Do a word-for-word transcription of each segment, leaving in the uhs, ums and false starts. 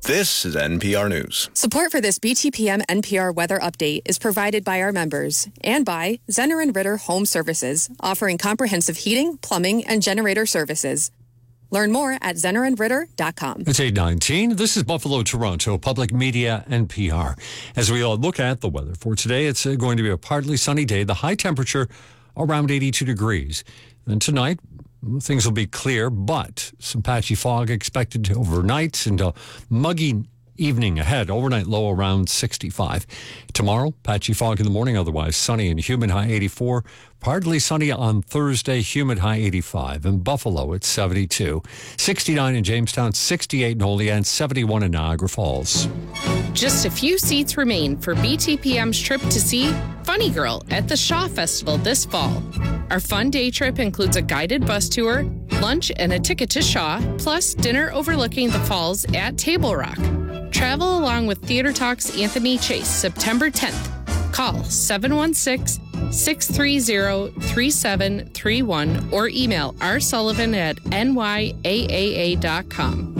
This is N P R News. Support for this B T P M N P R weather update is provided by our members and by Zenner and Ritter Home Services, offering comprehensive heating, plumbing, and generator services. Learn more at zenner and ritter dot com. It's eight nineteen. This is Buffalo, Toronto, Public Media, N P R. As we all look at the weather for today, it's going to be a partly sunny day. The high temperature around eighty-two degrees. Then tonight, things will be clear, but some patchy fog expected overnight and a muggy evening ahead. Overnight low around sixty-five. Tomorrow, patchy fog in the morning, otherwise sunny and humid, high eighty-four. Partly sunny on Thursday, humid, high eighty-five. In Buffalo, it's seventy-two. sixty-nine in Jamestown, sixty-eight in Olean, seventy-one in Niagara Falls. Just a few seats remain for B T P M's trip to see Funny Girl at the Shaw Festival this fall. Our fun day trip includes a guided bus tour, lunch, and a ticket to Shaw, plus dinner overlooking the falls at Table Rock. Travel along with Theater Talk's Anthony Chase, September tenth. Call seven one six, six three zero, three seven three one or email r sullivan at n y a a a dot com.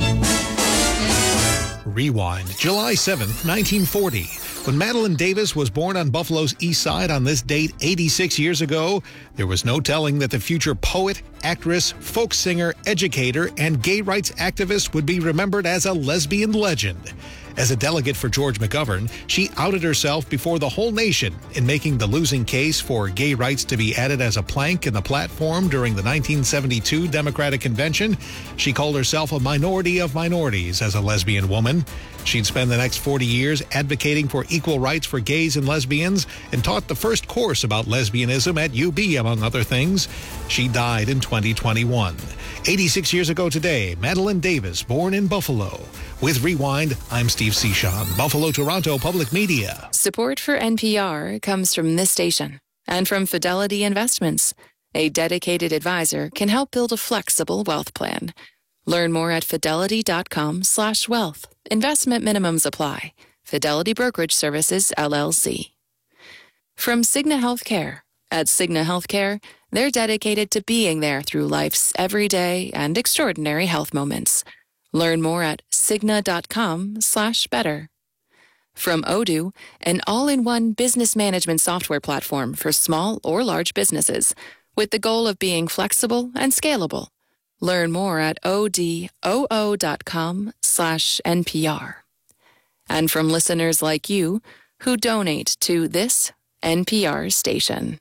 Rewind, July seventh, nineteen forty. When Madeline Davis was born on Buffalo's east side on this date eighty-six years ago, there was no telling that the future poet, actress, folk singer, educator, and gay rights activist would be remembered as a lesbian legend. As a delegate for George McGovern, she outed herself before the whole nation in making the losing case for gay rights to be added as a plank in the platform during the nineteen seventy-two Democratic Convention. She called herself a minority of minorities as a lesbian woman. She'd spend the next forty years advocating for equal rights for gays and lesbians and taught the first course about lesbianism at U B, among other things. She died in twenty twenty-one. eighty-six years ago today, Madeline Davis, born in Buffalo. With Rewind, I'm Steve Cichon, Buffalo, Toronto Public Media. Support for N P R comes from this station and from Fidelity Investments. A dedicated advisor can help build a flexible wealth plan. Learn more at fidelity.com slash wealth. Investment minimums apply. Fidelity Brokerage Services, L L C. From Cigna Healthcare. At Cigna Healthcare, they're dedicated to being there through life's everyday and extraordinary health moments. Learn more at Cigna.com slash better. From Odoo, an all-in-one business management software platform for small or large businesses, with the goal of being flexible and scalable. Learn more at odoo.com slash NPR. And from listeners like you who donate to this N P R station.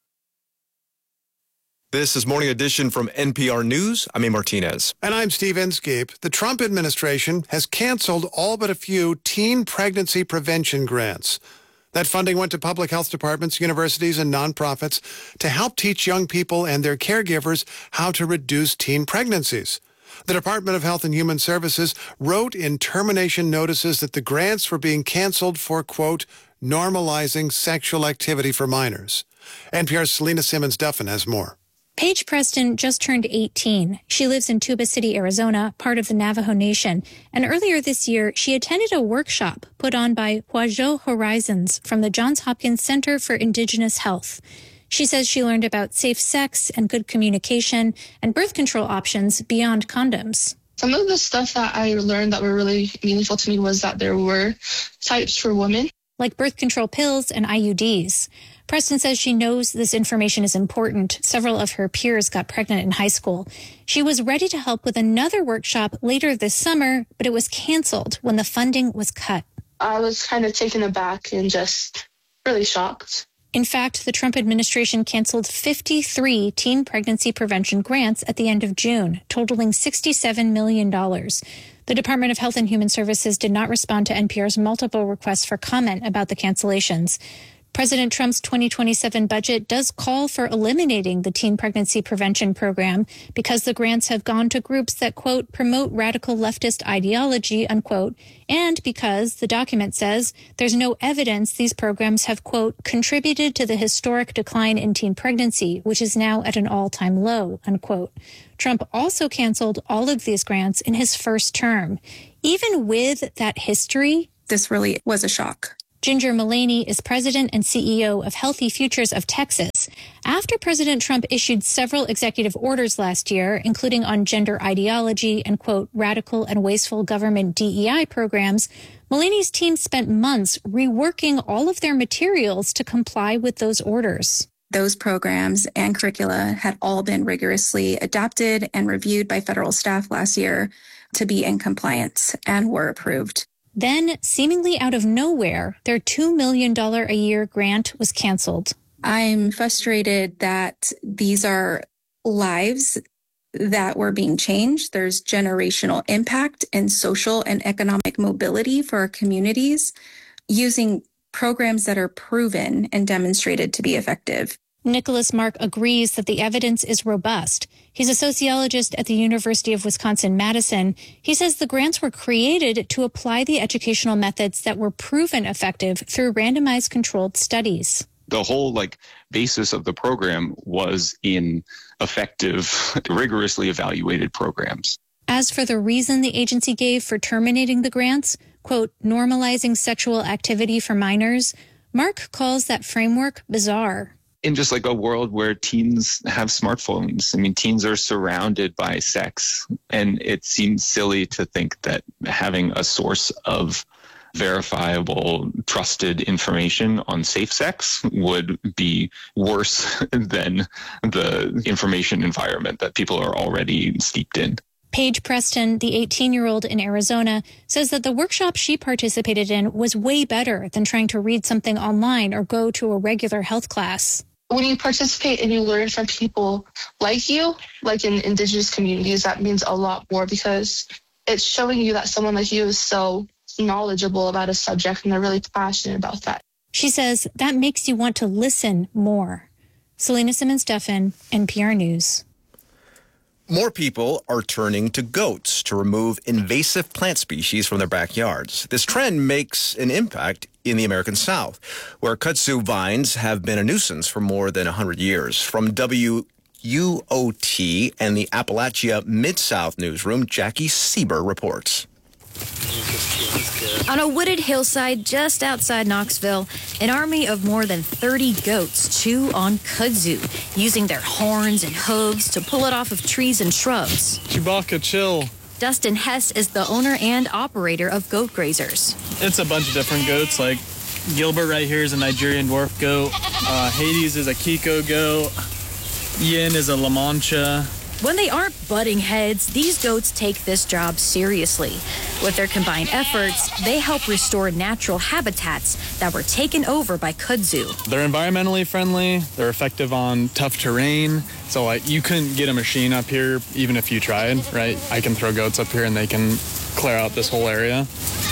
This is Morning Edition from N P R News. I'm A. Martinez. And I'm Steve Inskeep. The Trump administration has canceled all but a few teen pregnancy prevention grants. That funding went to public health departments, universities, and nonprofits to help teach young people and their caregivers how to reduce teen pregnancies. The Department of Health and Human Services wrote in termination notices that the grants were being canceled for, quote, normalizing sexual activity for minors. N P R's Selena Simmons-Duffin has more. Paige Preston just turned eighteen. She lives in Tuba City, Arizona, part of the Navajo Nation. And earlier this year, she attended a workshop put on by Huajo Horizons from the Johns Hopkins Center for Indigenous Health. She says she learned about safe sex and good communication and birth control options beyond condoms. Some of the stuff that I learned that were really meaningful to me was that there were types for women, like birth control pills and I U Ds. Preston says she knows this information is important. Several of her peers got pregnant in high school. She was ready to help with another workshop later this summer, but it was canceled when the funding was cut. I was kind of taken aback and just really shocked. In fact, the Trump administration canceled fifty-three teen pregnancy prevention grants at the end of June, totaling sixty-seven million dollars. The Department of Health and Human Services did not respond to N P R's multiple requests for comment about the cancellations. President Trump's twenty twenty-seven budget does call for eliminating the teen pregnancy prevention program because the grants have gone to groups that, quote, promote radical leftist ideology, unquote, and because, the document says, there's no evidence these programs have, quote, contributed to the historic decline in teen pregnancy, which is now at an all-time low, unquote. Trump also canceled all of these grants in his first term. Even with that history, this really was a shock. Ginger Mullaney is president and C E O of Healthy Futures of Texas. After President Trump issued several executive orders last year, including on gender ideology and, quote, radical and wasteful government D E I programs, Mullaney's team spent months reworking all of their materials to comply with those orders. Those programs and curricula had all been rigorously adapted and reviewed by federal staff last year to be in compliance and were approved. Then, seemingly out of nowhere, their two million dollars a year grant was canceled. I'm frustrated that these are lives that were being changed. There's generational impact and social and economic mobility for our communities using programs that are proven and demonstrated to be effective. Nicholas Mark agrees that the evidence is robust. He's a sociologist at the University of Wisconsin-Madison. He says the grants were created to apply the educational methods that were proven effective through randomized controlled studies. The whole like basis of the program was in effective, rigorously evaluated programs. As for the reason the agency gave for terminating the grants, quote, normalizing sexual activity for minors, Mark calls that framework bizarre. In just like a world where teens have smartphones, I mean, teens are surrounded by sex, and it seems silly to think that having a source of verifiable, trusted information on safe sex would be worse than the information environment that people are already steeped in. Paige Preston, the eighteen-year-old in Arizona, says that the workshop she participated in was way better than trying to read something online or go to a regular health class. When you participate and you learn from people like you, like in Indigenous communities, that means a lot more because it's showing you that someone like you is so knowledgeable about a subject and they're really passionate about that. She says that makes you want to listen more. Selena Simmons-Duffin, N P R News. More people are turning to goats to remove invasive plant species from their backyards. This trend makes an impact in the American South, where kudzu vines have been a nuisance for more than one hundred years. From W U O T and the Appalachia Mid-South newsroom, Jackie Sieber reports. On a wooded hillside just outside Knoxville, an army of more than thirty goats chew on kudzu, using their horns and hooves to pull it off of trees and shrubs. Chewbacca, chill. Dustin Hess is the owner and operator of Goat Grazers. It's a bunch of different goats, like Gilbert right here is a Nigerian dwarf goat. Uh, Hades is a Kiko goat. Yin is a La Mancha. When they aren't butting heads, these goats take this job seriously. With their combined efforts, they help restore natural habitats that were taken over by kudzu. They're environmentally friendly. They're effective on tough terrain. So like you couldn't get a machine up here even if you tried, right? I can throw goats up here and they can clear out this whole area.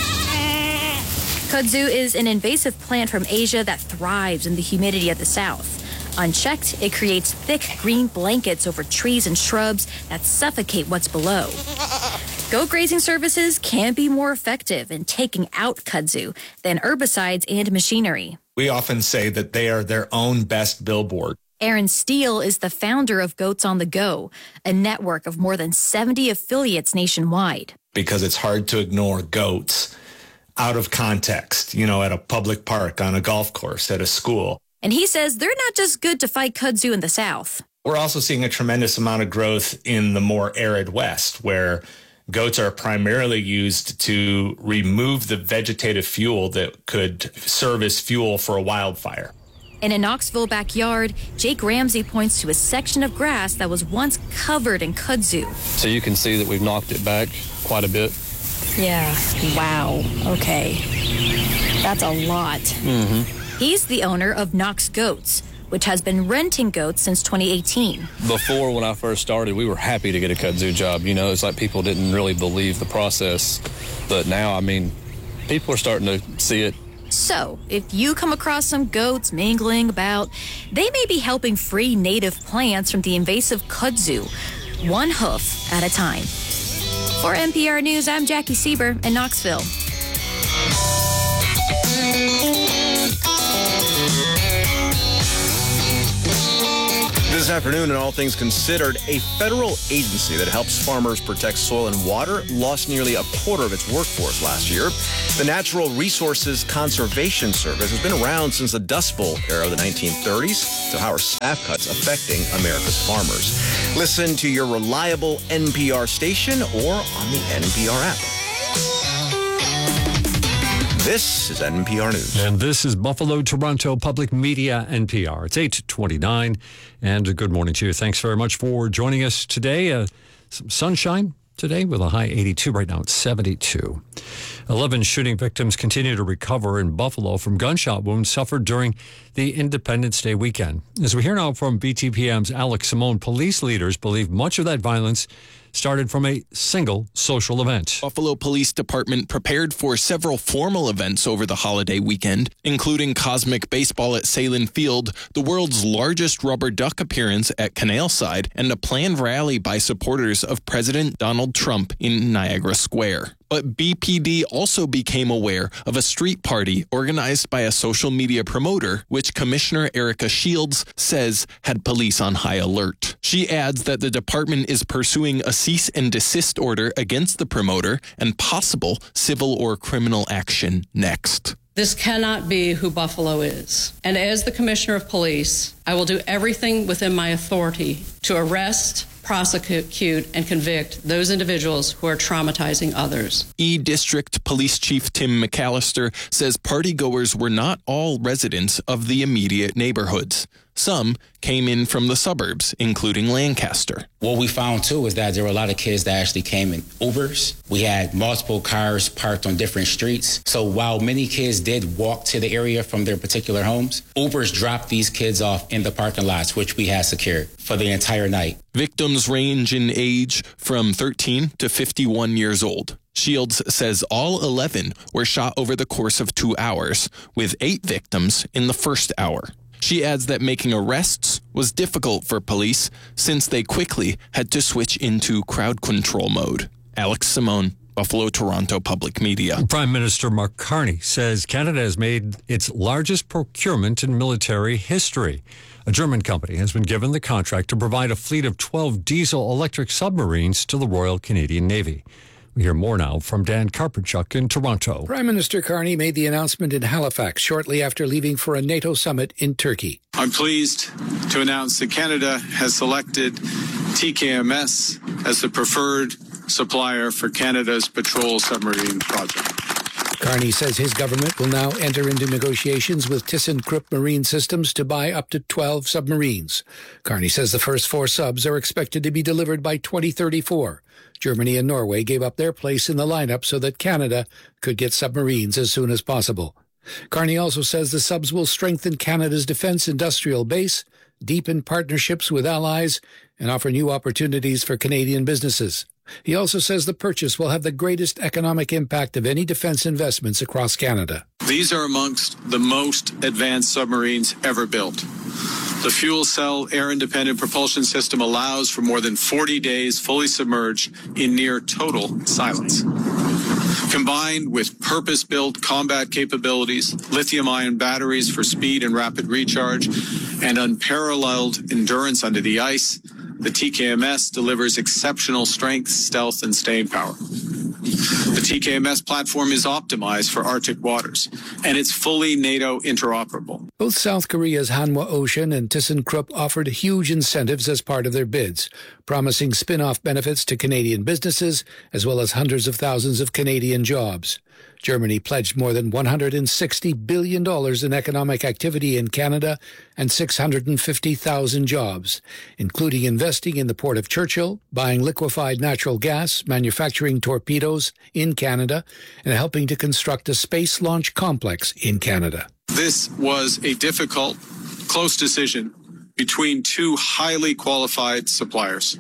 Kudzu is an invasive plant from Asia that thrives in the humidity of the South. Unchecked, it creates thick green blankets over trees and shrubs that suffocate what's below. Goat grazing services can be more effective in taking out kudzu than herbicides and machinery. We often say that they are their own best billboard. Aaron Steele is the founder of Goats on the Go, a network of more than seventy affiliates nationwide. Because it's hard to ignore goats out of context, you know, at a public park, on a golf course, at a school. And he says they're not just good to fight kudzu in the South. We're also seeing a tremendous amount of growth in the more arid West, where goats are primarily used to remove the vegetative fuel that could serve as fuel for a wildfire. In a Knoxville backyard, Jake Ramsey points to a section of grass that was once covered in kudzu. So you can see that we've knocked it back quite a bit. Yeah. Wow. Okay. That's a lot. Mm-hmm. He's the owner of Knox Goats, which has been renting goats since twenty eighteen. Before, when I first started, we were happy to get a kudzu job. You know, it's like people didn't really believe the process. But now, I mean, people are starting to see it. So, if you come across some goats mingling about, they may be helping free native plants from the invasive kudzu, one hoof at a time. For N P R News, I'm Jackie Sieber in Knoxville. This This afternoon, in All Things Considered, a federal agency that helps farmers protect soil and water lost nearly a quarter of its workforce last year. The Natural Resources Conservation Service has been around since the Dust Bowl era of the nineteen thirties. So how are staff cuts affecting America's farmers? Listen to your reliable N P R station or on the N P R app. This is N P R News. And this is Buffalo, Toronto Public Media, N P R. It's eight twenty-nine, and good morning to you. Thanks very much for joining us today. Uh, some sunshine today with a high eighty-two. Right now it's seventy-two. eleven shooting victims continue to recover in Buffalo from gunshot wounds suffered during the Independence Day weekend. As we hear now from B T P M's Alex Simone, police leaders believe much of that violence started from a single social event. Buffalo Police Department prepared for several formal events over the holiday weekend, including Cosmic Baseball at Salin Field, the world's largest rubber duck appearance at Canalside, and a planned rally by supporters of President Donald Trump in Niagara Square. But B P D also became aware of a street party organized by a social media promoter, which Commissioner Erica Shields says had police on high alert. She adds that the department is pursuing a cease and desist order against the promoter and possible civil or criminal action next. This cannot be who Buffalo is. And as the Commissioner of Police, I will do everything within my authority to arrest, prosecute, and convict those individuals who are traumatizing others. E-District Police Chief Tim McAllister says partygoers were not all residents of the immediate neighborhoods. Some came in from the suburbs, including Lancaster. What we found, too, is that there were a lot of kids that actually came in Ubers. We had multiple cars parked on different streets. So while many kids did walk to the area from their particular homes, Ubers dropped these kids off in the parking lots, which we had secured for the entire night. Victims range in age from thirteen to fifty-one years old. Shields says all eleven were shot over the course of two hours, with eight victims in the first hour. She adds that making arrests was difficult for police since they quickly had to switch into crowd control mode. Alex Simone, Buffalo, Toronto Public Media. Prime Minister Mark Carney says Canada has made its largest procurement in military history. A German company has been given the contract to provide a fleet of twelve diesel-electric submarines to the Royal Canadian Navy. We hear more now from Dan Karpinchuk in Toronto. Prime Minister Carney made the announcement in Halifax shortly after leaving for a NATO summit in Turkey. I'm pleased to announce that Canada has selected T K M S as the preferred supplier for Canada's patrol submarine project. Carney says his government will now enter into negotiations with ThyssenKrupp Marine Systems to buy up to twelve submarines. Carney says the first four subs are expected to be delivered by twenty thirty-four. Germany and Norway gave up their place in the lineup so that Canada could get submarines as soon as possible. Carney also says the subs will strengthen Canada's defense industrial base, deepen partnerships with allies, and offer new opportunities for Canadian businesses. He also says the purchase will have the greatest economic impact of any defense investments across Canada. These are amongst the most advanced submarines ever built. The fuel cell air-independent propulsion system allows for more than forty days fully submerged in near total silence. Combined with purpose-built combat capabilities, lithium-ion batteries for speed and rapid recharge, and unparalleled endurance under the ice, the T K M S delivers exceptional strength, stealth, and staying power. The T K M S platform is optimized for Arctic waters, and it's fully NATO interoperable. Both South Korea's Hanwha Ocean and ThyssenKrupp offered huge incentives as part of their bids, promising spin-off benefits to Canadian businesses, as well as hundreds of thousands of Canadian jobs. Germany pledged more than one hundred sixty billion dollars in economic activity in Canada and six hundred fifty thousand jobs, including investing in the Port of Churchill, buying liquefied natural gas, manufacturing torpedoes in Canada, and helping to construct a space launch complex in Canada. This was a difficult, close decision between two highly qualified suppliers.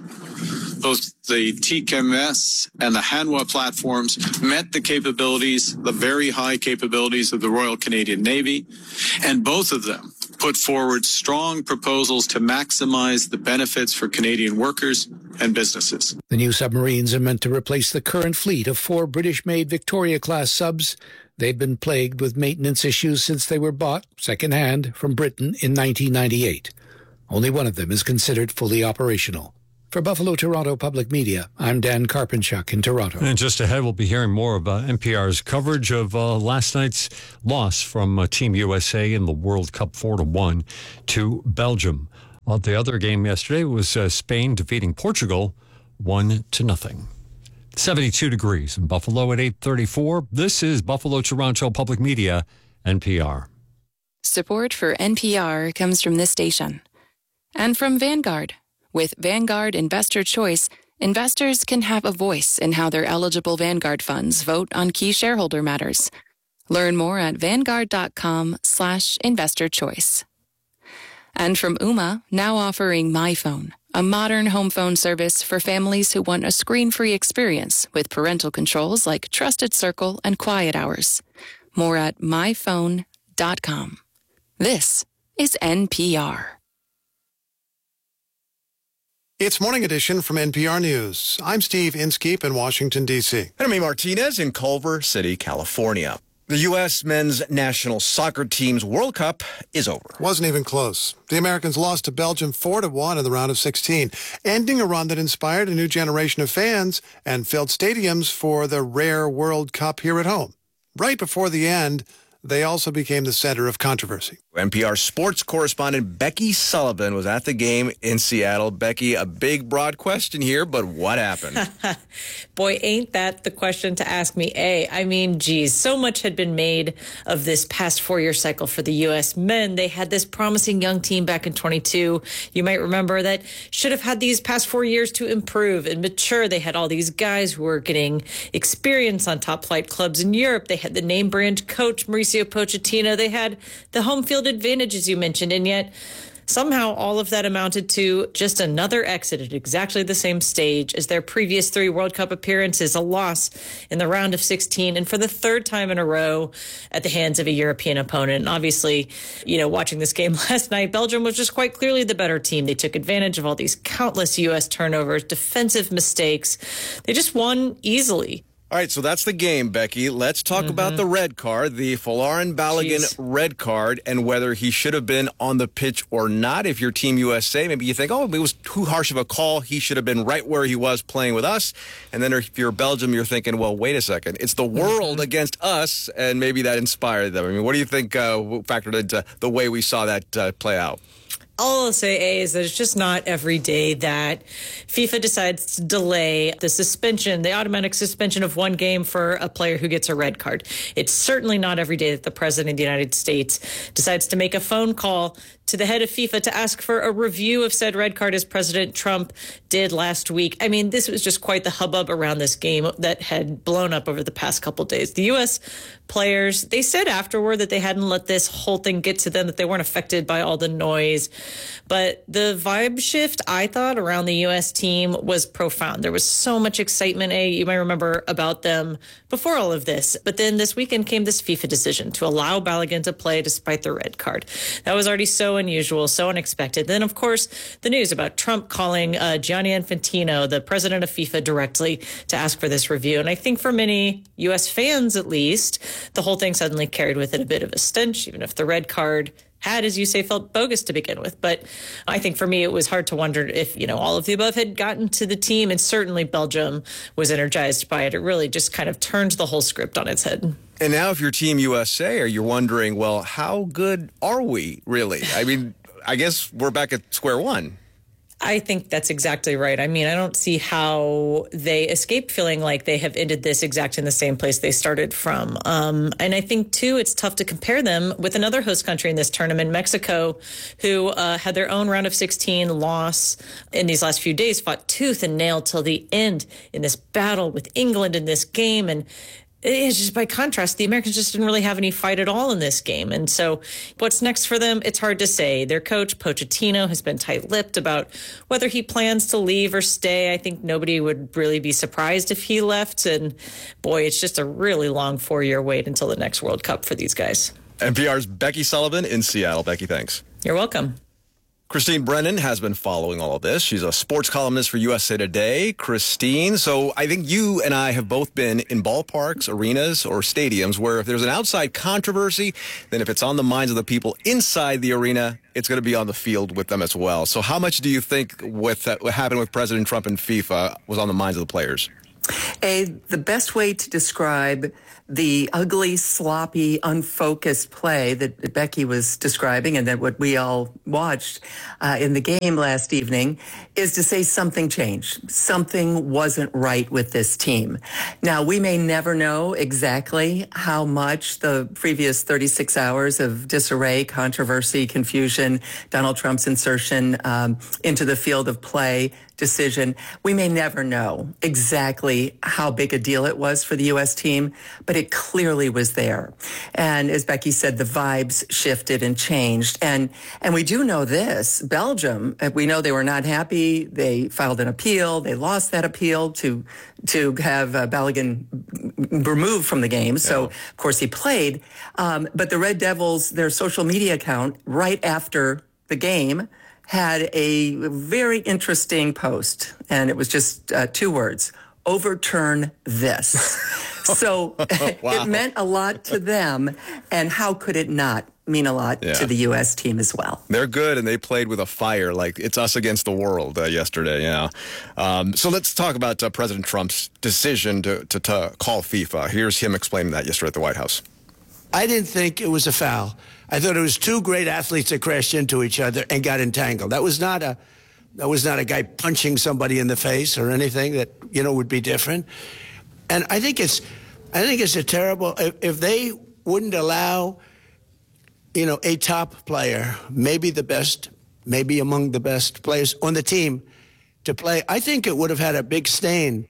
Both the T K M S and the Hanwha platforms met the capabilities, the very high capabilities of the Royal Canadian Navy, and both of them put forward strong proposals to maximize the benefits for Canadian workers and businesses. The new submarines are meant to replace the current fleet of four British-made Victoria-class subs. They've been plagued with maintenance issues since they were bought second-hand from Britain in nineteen ninety-eight. Only one of them is considered fully operational. For Buffalo Toronto Public Media, I'm Dan Karpenchuk in Toronto. And just ahead, we'll be hearing more of uh, N P R's coverage of uh, last night's loss from uh, Team U S A in the World Cup four to one to Belgium. Well, the other game yesterday was uh, Spain defeating Portugal one to nothing. seventy-two degrees in Buffalo at eight thirty-four. This is Buffalo Toronto Public Media, N P R. Support for N P R comes from this station and from Vanguard. With Vanguard Investor Choice, investors can have a voice in how their eligible Vanguard funds vote on key shareholder matters. Learn more at vanguard.com slash investor choice. And from Ooma, now offering MyPhone, a modern home phone service for families who want a screen-free experience with parental controls like Trusted Circle and Quiet Hours. More at my phone dot com. This is N P R. It's Morning Edition from N P R News. I'm Steve Inskeep in Washington, D C. And I'm Amy Martinez in Culver City, California. The U S men's national soccer team's World Cup is over. Wasn't even close. The Americans lost to Belgium four to one in the round of sixteen, ending a run that inspired a new generation of fans and filled stadiums for the rare World Cup here at home. Right before the end, they also became the center of controversy. N P R sports correspondent Becky Sullivan was at the game in Seattle. Becky, a big, broad question here, but what happened? Boy, ain't that the question to ask me, A. I mean, geez, so much had been made of this past four-year cycle for the U S men. They had this promising young team back in twenty-two. You might remember that should have had these past four years to improve and mature. They had all these guys who were getting experience on top-flight clubs in Europe. They had the name-brand coach, Mauricio Pochettino. They had the home field advantage, as you mentioned, and yet somehow all of that amounted to just another exit at exactly the same stage as their previous three World Cup appearances, a loss in the round of sixteen, and for the third time in a row at the hands of a European opponent. And obviously, you know, watching this game last night, Belgium was just quite clearly the better team. They took advantage of all these countless U S turnovers, defensive mistakes. They just won easily. All right, so that's the game, Becky. Let's talk mm-hmm. about the red card, the Folarin Balogun Jeez. red card, and whether he should have been on the pitch or not. If you're Team U S A, maybe you think, oh, it was too harsh of a call. He should have been right where he was playing with us. And then if you're Belgium, you're thinking, well, wait a second. It's the world mm-hmm. against us, and maybe that inspired them. I mean, what do you think uh, factored into the way we saw that uh, play out? All I'll say, A, is that it's just not every day that FIFA decides to delay the suspension, the automatic suspension of one game for a player who gets a red card. It's certainly not every day that the President of the United States decides to make a phone call to the head of FIFA to ask for a review of said red card, as President Trump did last week. I mean, this was just quite the hubbub around this game that had blown up over the past couple days. The U S players, they said afterward that they hadn't let this whole thing get to them, that they weren't affected by all the noise. But the vibe shift, I thought, around the U S team was profound. There was so much excitement, A, you might remember, about them before all of this. But then this weekend came this FIFA decision to allow Balogun to play despite the red card. That was already so unusual, so unexpected. Then, of course, the news about Trump calling uh, Gianni Infantino, the president of FIFA, directly to ask for this review. And I think for many U S fans, at least, the whole thing suddenly carried with it a bit of a stench, even if the red card had, as you say, felt bogus to begin with. But I think for me, it was hard to wonder if, you know, all of the above had gotten to the team. And certainly Belgium was energized by it. It really just kind of turned the whole script on its head. And now if you're Team U S A, are you wondering, well, how good are we really? I mean, I guess we're back at square one. I think that's exactly right. I mean, I don't see how they escape feeling like they have ended this exact in the same place they started from. Um, and I think, too, it's tough to compare them with another host country in this tournament, Mexico, who uh, had their own round of sixteen loss in these last few days, fought tooth and nail till the end in this battle with England in this game. And it's just, by contrast, the Americans just didn't really have any fight at all in this game. And so what's next for them? It's hard to say. Their coach, Pochettino, has been tight-lipped about whether he plans to leave or stay. I think nobody would really be surprised if he left. And boy, it's just a really long four-year wait until the next World Cup for these guys. N P R's Becky Sullivan in Seattle. Becky, thanks. You're welcome. Christine Brennan has been following all of this. She's a sports columnist for U S A Today. Christine, so I think you and I have both been in ballparks, arenas, or stadiums where if there's an outside controversy, then if it's on the minds of the people inside the arena, it's going to be on the field with them as well. So how much do you think with uh, what happened with President Trump and FIFA was on the minds of the players? A, the best way to describe the ugly, sloppy, unfocused play that Becky was describing and that what we all watched uh, in the game last evening is to say something changed. Something wasn't right with this team. Now, we may never know exactly how much the previous thirty-six hours of disarray, controversy, confusion, Donald Trump's insertion um, into the field of play decision. We may never know exactly how big a deal it was for the U S team, but it clearly was there. And as Becky said, the vibes shifted and changed. And and we do know this, Belgium, we know they were not happy. They filed an appeal. They lost that appeal to to have uh, Balogun removed from the game. So, of course, he played. Um, but the Red Devils, their social media account, right after the game, had a very interesting post, and it was just uh, two words: overturn this. So wow. It meant a lot to them, and how could it not mean a lot yeah. to the U S team as well? They're good, and they played with a fire, like it's us against the world uh, yesterday. Yeah. Um, so let's talk about uh, President Trump's decision to, to, to call FIFA. Here's him explaining that yesterday at the White House. I didn't think it was a foul. I thought it was two great athletes that crashed into each other and got entangled. That was not a, that was not a guy punching somebody in the face or anything that, you know, would be different. And I think it's, I think it's a terrible, if, if they wouldn't allow, you know, a top player, maybe the best, maybe among the best players on the team to play, I think it would have had a big stain.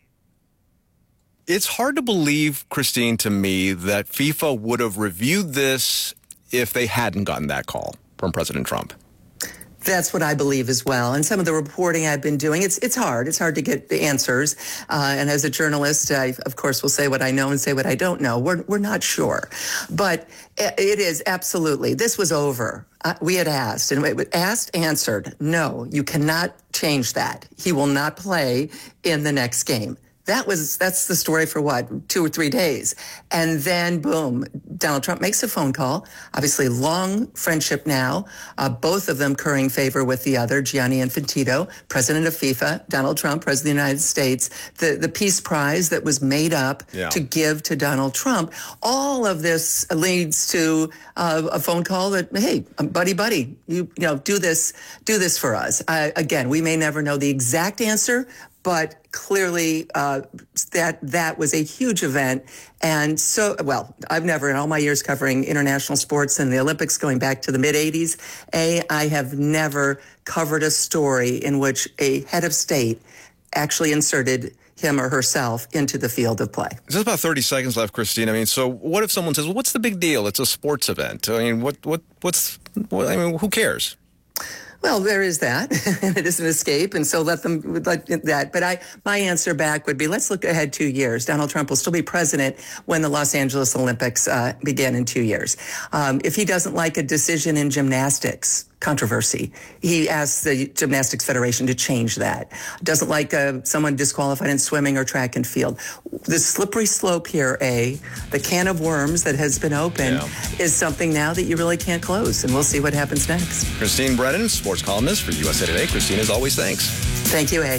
It's hard to believe, Christine, to me, that FIFA would have reviewed this if they hadn't gotten that call from President Trump. That's what I believe as well. And some of the reporting I've been doing, it's it's hard. It's hard to get the answers. Uh, and as a journalist, I, of course, will say what I know and say what I don't know. We're, we're not sure. But it is absolutely, this was over. Uh, we had asked, and it asked, answered, no, you cannot change that. He will not play in the next game. That was, that's the story for what, two or three days. And then, boom, Donald Trump makes a phone call. Obviously, long friendship now, uh, both of them currying favor with the other, Gianni Infantino, president of FIFA, Donald Trump, president of the United States, the, the Peace Prize that was made up yeah. to give to Donald Trump. All of this leads to uh, a phone call that, hey, buddy, buddy, you, you know, do this, do this for us. Uh, again, we may never know the exact answer, but clearly uh, that that was a huge event. And so, well, I've never, in all my years covering international sports and the Olympics going back to the mid-eighties, A, I have never covered a story in which a head of state actually inserted him or herself into the field of play. There's about thirty seconds left, Christine. I mean, so what if someone says, well, what's the big deal? It's a sports event. I mean, what, what, what's, what, I mean, who cares? Well, there is that, and it is an escape, and so let them let that. But I, my answer back would be, let's look ahead two years. Donald Trump will still be president when the Los Angeles Olympics uh, begin in two years. Um, if he doesn't like a decision in gymnastics controversy, he asks the Gymnastics Federation to change that. Doesn't like uh, someone disqualified in swimming or track and field. The slippery slope here, A, the can of worms that has been opened, yeah. is something now that you really can't close, and we'll see what happens next. Christine Brennan, sports columnist for U S A Today. Christine, as always, thanks. Thank you, A.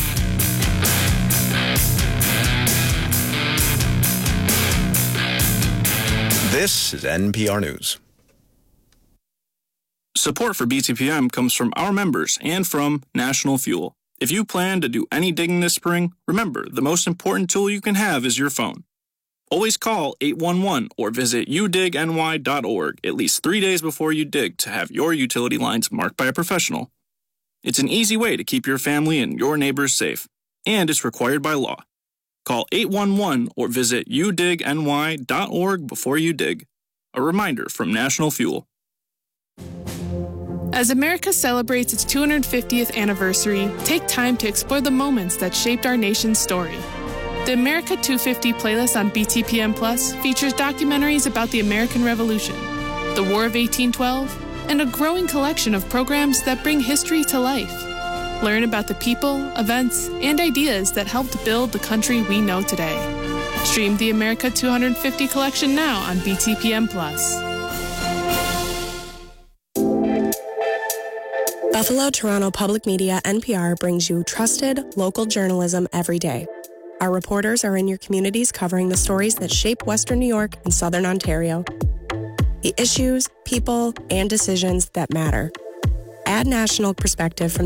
This is N P R News. Support for B T P M comes from our members and from National Fuel. If you plan to do any digging this spring, remember, the most important tool you can have is your phone. Always call eight one one or visit u dig n y dot org at least three days before you dig to have your utility lines marked by a professional. It's an easy way to keep your family and your neighbors safe, and it's required by law. Call eight one one or visit u dig n y dot org before you dig. A reminder from National Fuel. As America celebrates its two hundred fiftieth anniversary, take time to explore the moments that shaped our nation's story. The America two fifty playlist on B T P M Plus features documentaries about the American Revolution, the War of eighteen twelve, and a growing collection of programs that bring history to life. Learn about the people, events, and ideas that helped build the country we know today. Stream the America two fifty collection now on B T P M plus. Buffalo Toronto Public Media N P R brings you trusted local journalism every day. Our reporters are in your communities covering the stories that shape Western New York and Southern Ontario. The issues, people, and decisions that matter. Add national perspective from